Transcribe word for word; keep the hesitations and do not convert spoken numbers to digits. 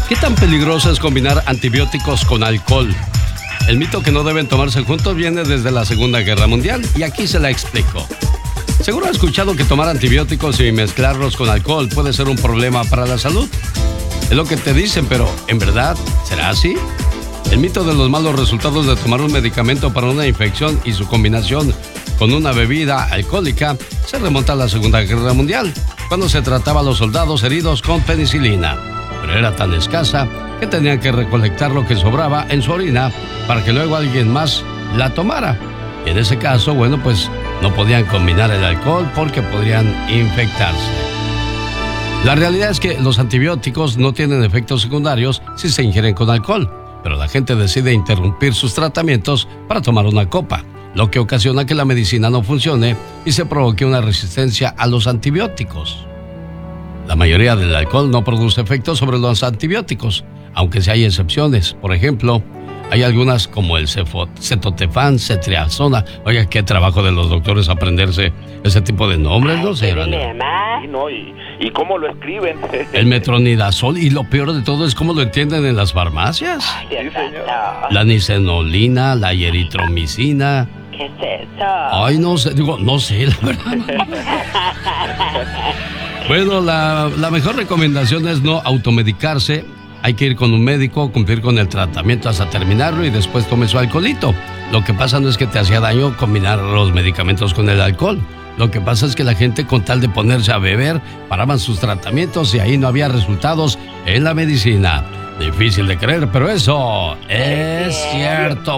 ¿Qué tan peligroso es combinar antibióticos con alcohol? El mito que no deben tomarse juntos viene desde la Segunda Guerra Mundial y aquí se la explico. Seguro ha escuchado que tomar antibióticos y mezclarlos con alcohol puede ser un problema para la salud. Es lo que te dicen, pero ¿en verdad será así? El mito de los malos resultados de tomar un medicamento para una infección y su combinación con una bebida alcohólica se remonta a la Segunda Guerra Mundial, cuando se trataba a los soldados heridos con penicilina. Pero era tan escasa que tenían que recolectar lo que sobraba en su orina para que luego alguien más la tomara. Y en ese caso, bueno, pues no podían combinar el alcohol porque podrían infectarse. La realidad es que los antibióticos no tienen efectos secundarios si se ingieren con alcohol, pero la gente decide interrumpir sus tratamientos para tomar una copa, lo que ocasiona que la medicina no funcione y se provoque una resistencia a los antibióticos. La mayoría del alcohol no produce efectos sobre los antibióticos, aunque sí hay excepciones. Por ejemplo, hay algunas como el cetotefán, cetriazona. Oiga, qué trabajo de los doctores aprenderse ese tipo de nombres, ¿no, señora? Sí, no, y, y cómo lo escriben. El metronidazol, y lo peor de todo es cómo lo entienden en las farmacias. Sí, señor. La nicenolina, la eritromicina. ¿Qué es eso? Ay, no sé, digo, no sé, la verdad. Bueno, la, la mejor recomendación es no automedicarse. Hay que ir con un médico, cumplir con el tratamiento hasta terminarlo y después tome su alcoholito. Lo que pasa no es que te hacía daño combinar los medicamentos con el alcohol. Lo que pasa es que la gente, con tal de ponerse a beber, paraban sus tratamientos y ahí no había resultados en la medicina. Difícil de creer, pero eso es cierto.